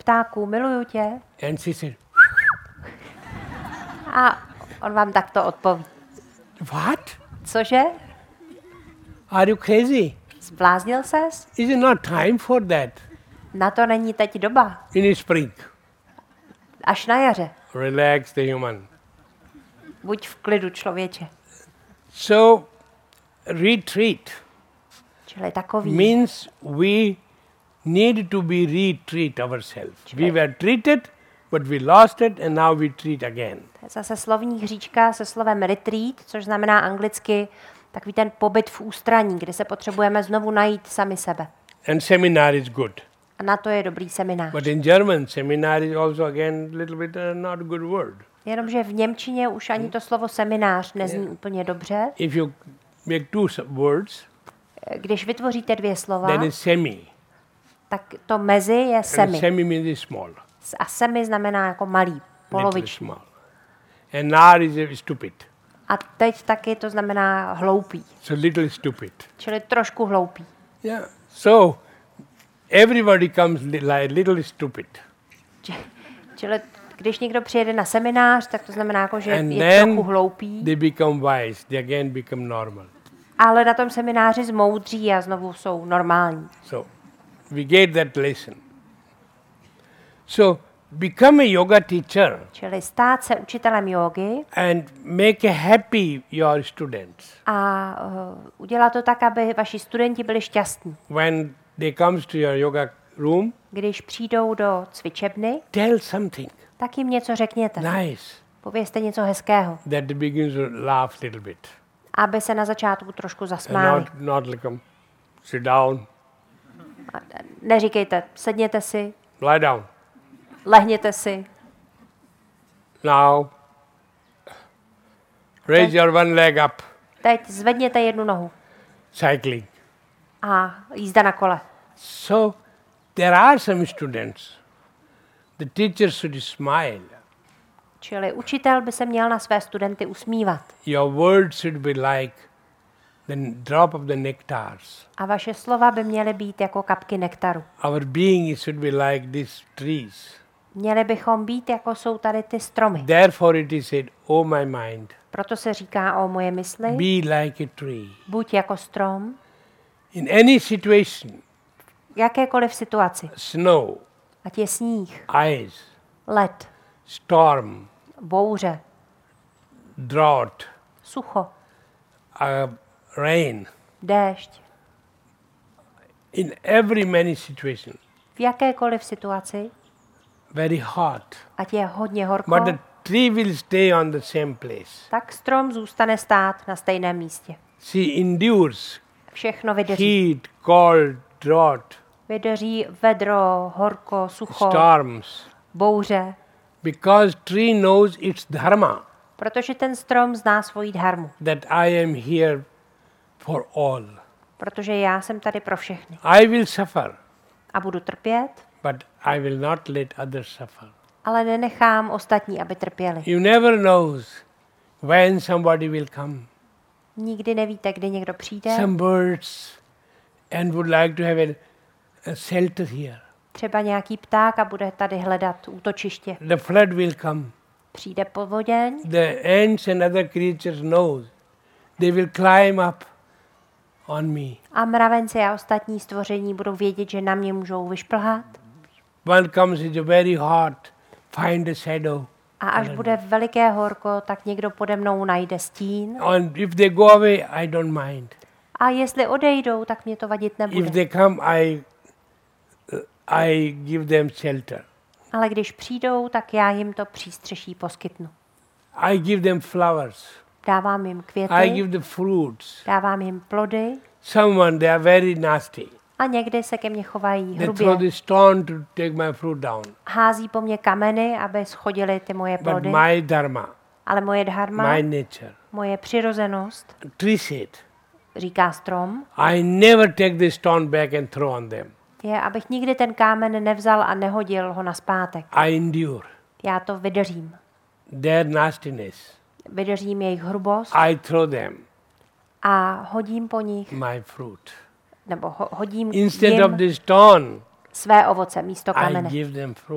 ptáku, miluju tě. And she said, A on vám takto odpoví. what? Cože? Are you crazy? Zbláznil ses? Is it not time for that Na to není teď doba. in spring? Až na jaře. Relax the human. Buď v klidu, člověče. So, retreat Čili takový. means we need to be retreat ourselves. We were treated, but we lost it and now we treat again. To je zase slovní hříčka se slovem retreat, což znamená anglicky takový ten pobyt v ústraní, kde se potřebujeme znovu najít sami sebe. And seminar is good. A na to je dobrý seminář. But in German, seminar is also again a little bit not a good word. Jenomže v němčině už ani to slovo seminář nezní úplně dobře. If you make two words, Když vytvoříte dvě slova, then it's semi. tak to mezi je And semi. semi means it's small. A semi znamená jako malý, Little poloviční. small. And nar is stupid. A teď taky to znamená hloupý, So little stupid. čili trošku hloupý. Yeah. So everybody comes like little stupid. Čili když někdo přijede na seminář, tak to znamená, jako, že And je then trochu hloupý, they become wise. They again become normal. ale na tom semináři zmoudří a znovu jsou normální. So we get that lesson. So become a yoga teacher Čili stát se učitelem jógy and make happy your students. a udělat to tak, aby vaši studenti byli šťastní. When they comes to your yoga room, Když přijdou do cvičebny, tell something tak jim něco řekněte. nice Povězte něco hezkého, that they begin to laugh a little bit. aby se na začátku trošku And zasmáli. not like sit down, A neříkejte, sedněte si, lie down. lehněte si, Now raise your one leg up. teď zvedněte jednu nohu Cycling. a jízda na kole. So there are some students. The teacher should smile. Čili učitel by se měl na své studenty usmívat. Your words should be like the drop of the nectars. A vaše slova by měly být jako kapky nektaru. Our being should be like these trees. Měli bychom být, jako jsou tady ty stromy. Therefore it is said, oh my mind, Proto se říká o moje mysli, be like a tree. buď jako strom, In any situation, v jakékoliv situaci, snow, ať je sníh, ice, led, storm, bouře, drought, sucho, rain, déšť, in every many situations, v jakékoliv situaci, very hot. ať je hodně horko, But the tree will stay on the same place. tak strom zůstane stát na stejném místě. She endures Všechno vydrží. heat, cold, drought, Vydrží vedro, horko, sucho, storms, bouře, because tree knows its dharma, protože ten strom zná svoji dharmu. that I am here for all. Protože já jsem tady pro všechny. I will suffer, A budu trpět, but I will not let others suffer. ale nenechám ostatní, aby trpěli. You never knows when somebody will come. Nikdy nevíte, kdy někdo přijde. Some birds and would like to have a shelter here. Třeba nějaký pták a bude tady hledat útočiště. The flood will come. Přijde povoděň The ants and other creatures knows. They will climb up on me. a mravenci a ostatní stvoření budou vědět, že na mě můžou vyšplhat. One comes, it's very hot, find a shadow. A až bude veliké horko, tak někdo pode mnou najde stín. And if they go away, I don't mind. A jestli odejdou, tak mě to vadit If nebude. they come, I give them shelter. Ale když přijdou, tak já jim to přístřeší poskytnu. I give them flowers. Dávám jim I květy, give them fruits. dávám jim plody Someone, they are very nasty. a někdy se ke mně chovají They throw hrubě. the stone to take my fruit down. Hází po mně kameny, aby schodily ty moje But plody. my dharma, Ale moje dharma, my nature, moje přirozenost, tree said, říká strom, I never take the stone back and throw on them. je, abych nikdy ten kámen nevzal a nehodil ho nazpátek. I endure Já to vydržím. their nastiness. Vydržím jejich hrubost I throw them a hodím po nich, my fruit. nebo hodím Instead of jim the stone, své ovoce místo I kamene. give them fruit.